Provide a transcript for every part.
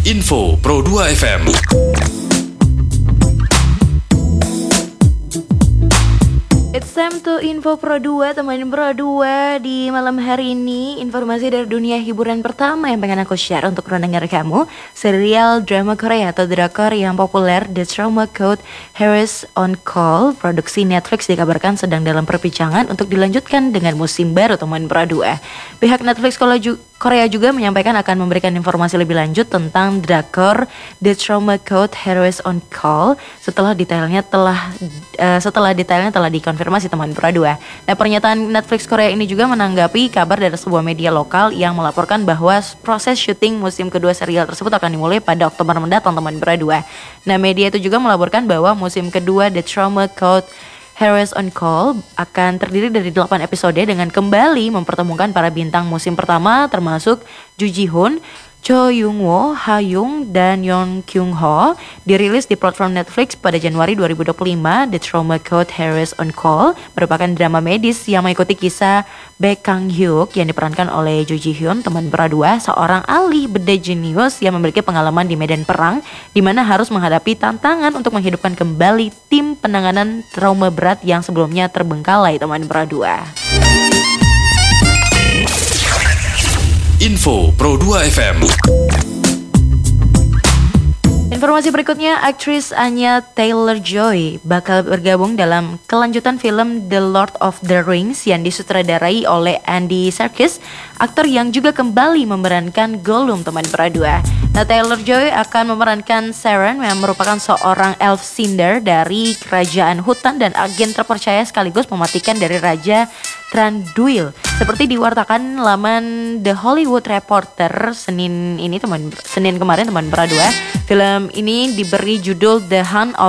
Info Pro 2 FM. It's time to Info Pro 2, teman Pro 2. Di malam hari ini, informasi dari dunia hiburan pertama yang pengen aku share untuk pendengar kamu. Serial drama Korea atau drakor yang populer, The Trauma Code Harris on Call, produksi Netflix dikabarkan sedang dalam perbincangan untuk dilanjutkan dengan musim baru, teman Pro 2. Pihak Netflix Korea juga menyampaikan akan memberikan informasi lebih lanjut tentang drakor The Trauma Code Harris on Call setelah detailnya telah dikonfirmasi, teman Pro 2. Nah, pernyataan Netflix Korea ini juga menanggapi kabar dari sebuah media lokal yang melaporkan bahwa proses syuting musim kedua serial tersebut akan dimulai pada Oktober mendatang, teman Pro 2. Nah, media itu juga melaporkan bahwa musim kedua The Trauma Code Harris on Call akan terdiri dari 8 episode dengan kembali mempertemukan para bintang musim pertama termasuk Ju Ji Hoon, Cho Young Wo, Ha Young, dan Yeon Kyung Ho. Dirilis di platform Netflix pada Januari 2025, The Trauma Code Harris on Call merupakan drama medis yang mengikuti kisah Baek Kang Hyuk yang diperankan oleh Ju Ji Hyun, teman Pro 2, seorang ahli bedah jenius yang memiliki pengalaman di medan perang di mana harus menghadapi tantangan untuk menghidupkan kembali tim penanganan trauma berat yang sebelumnya terbengkalai, teman Pro 2. Info Pro 2 FM. Informasi berikutnya, aktris Anya Taylor-Joy bakal bergabung dalam kelanjutan film The Lord of the Rings yang disutradarai oleh Andy Serkis, aktor yang juga kembali memerankan Gollum, teman Pro 2. Nah, Taylor-Joy akan memerankan Saren yang merupakan seorang elf cinder dari kerajaan hutan dan agen terpercaya sekaligus mematikan dari Raja Thranduil. Seperti diwartakan laman The Hollywood Reporter Senin kemarin, teman Pro 2. Film ini diberi judul The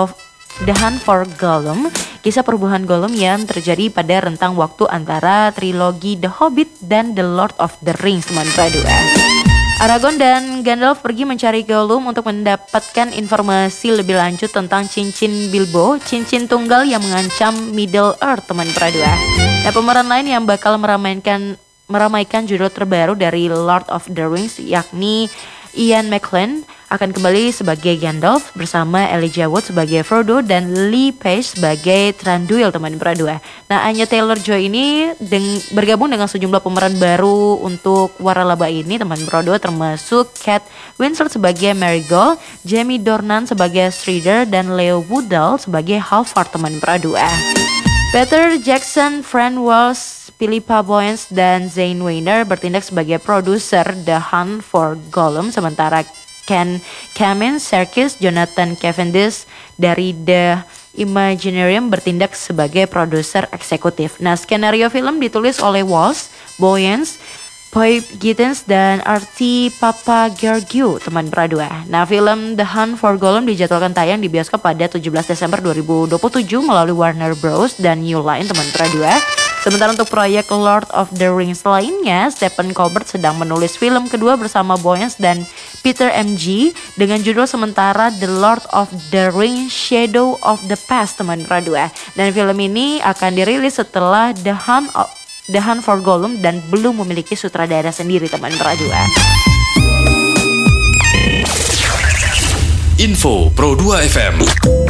Hunt for Gollum, kisah perubahan Gollum yang terjadi pada rentang waktu antara trilogi The Hobbit dan The Lord of the Rings, teman Pro 2. Aragorn dan Gandalf pergi mencari Gollum untuk mendapatkan informasi lebih lanjut tentang cincin Bilbo, cincin tunggal yang mengancam Middle Earth, teman Pro 2. Nah, pemeran lain yang bakal meramaikan judul terbaru dari Lord of the Rings yakni Ian McKellen akan kembali sebagai Gandalf bersama Elijah Wood sebagai Frodo dan Lee Pace sebagai Thranduil, teman Pro 2. Nah, Anya Taylor-Joy ini bergabung dengan sejumlah pemeran baru untuk waralaba ini, teman Pro 2, termasuk Kate Winslet sebagai Marigold, Jamie Dornan sebagai Strider, dan Leo Woodall sebagai Halford, teman Pro 2. Peter Jackson, Fran Walsh, Philippa Boyens, dan Zane Weiner bertindak sebagai produser The Hunt for Gollum, sementara Ken Kamen, Serkis, Jonathan Cavendish dari The Imaginarium bertindak sebagai produser eksekutif. Nah, skenario film ditulis oleh Walsh, Boyens, Phoebe Gittins, dan Artie Papageorgiou, teman Pro 2. Nah, film The Hunt for Gollum dijadwalkan tayang di bioskop pada 17 Desember 2027 melalui Warner Bros. Dan New Line, teman Pro 2. Sementara untuk proyek Lord of the Rings lainnya, Stephen Colbert sedang menulis film kedua bersama Boyens dan Peter MG dengan judul sementara The Lord of the Rings Shadow of the Past, teman Pro 2. Dan film ini akan dirilis setelah The Hunt for Gollum dan belum memiliki sutradara sendiri, teman Pro 2. Info Pro 2 FM.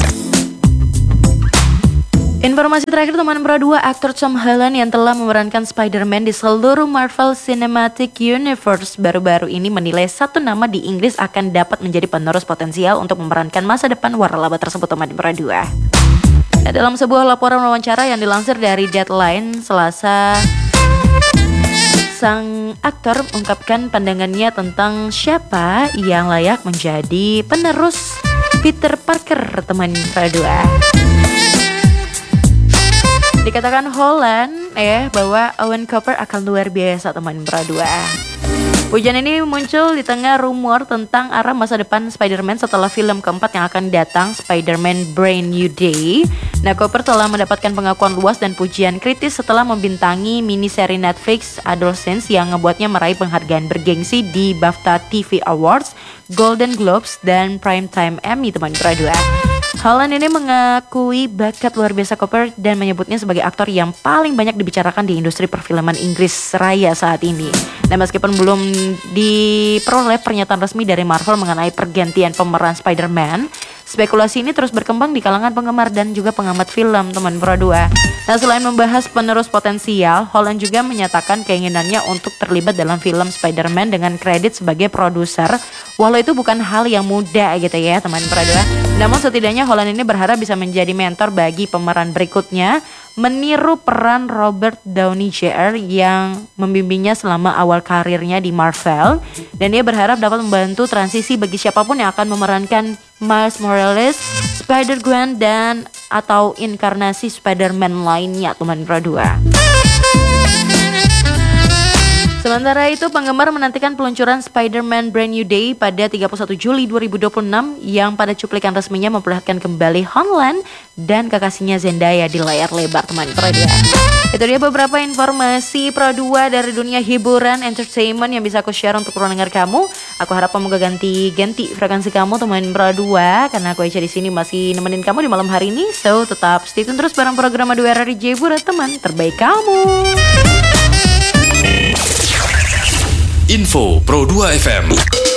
Informasi terakhir, teman Pro 2, aktor Tom Holland yang telah memerankan Spider-Man di seluruh Marvel Cinematic Universe baru-baru ini menilai satu nama di Inggris akan dapat menjadi penerus potensial untuk memerankan masa depan waralaba tersebut, teman Pro 2. Nah, dalam sebuah laporan wawancara yang dilansir dari Deadline Selasa, sang aktor mengungkapkan pandangannya tentang siapa yang layak menjadi penerus Peter Parker, teman Pro 2. Dikatakan Holland bahwa Owen Cooper akan luar biasa, teman Pro 2. Pujian ini muncul di tengah rumor tentang arah masa depan Spider-Man setelah film keempat yang akan datang, Spider-Man Brand New Day. Nah, Cooper telah mendapatkan pengakuan luas dan pujian kritis setelah membintangi miniseri Netflix Adolescence yang ngebuatnya meraih penghargaan bergengsi di BAFTA TV Awards, Golden Globes, dan Primetime Emmy, teman Pro 2. Holland ini mengakui bakat luar biasa Cooper dan menyebutnya sebagai aktor yang paling banyak dibicarakan di industri perfilman Inggris raya saat ini. Dan meskipun belum diperoleh pernyataan resmi dari Marvel mengenai pergantian pemeran Spider-Man, spekulasi ini terus berkembang di kalangan penggemar dan juga pengamat film, teman Pro 2. Nah, selain membahas penerus potensial, Holland juga menyatakan keinginannya untuk terlibat dalam film Spider-Man dengan kredit sebagai produser, walau itu bukan hal yang mudah gitu ya, teman Pro 2. Namun setidaknya Holland ini berharap bisa menjadi mentor bagi pemeran berikutnya, meniru peran Robert Downey Jr. yang membimbingnya selama awal karirnya di Marvel, dan dia berharap dapat membantu transisi bagi siapapun yang akan memerankan Miles Morales, Spider-Gwen dan atau inkarnasi Spider-Man lainnya, teman Pro 2. Sementara itu, penggemar menantikan peluncuran Spider-Man Brand New Day pada 31 Juli 2026 yang pada cuplikan resminya memperlihatkan kembali Holland dan kekasihnya Zendaya di layar lebar, teman Pro 2. Itu dia beberapa informasi Pro 2 dari dunia hiburan entertainment yang bisa aku share untuk pendengar kamu. Aku harap kamu gak ganti frekuensi kamu, teman Pro 2, karena aku Echa di sini masih nemenin kamu di malam hari ini. So, tetap stay tune terus bareng program Adu RRJ buat teman terbaik kamu. Info Pro 2 FM.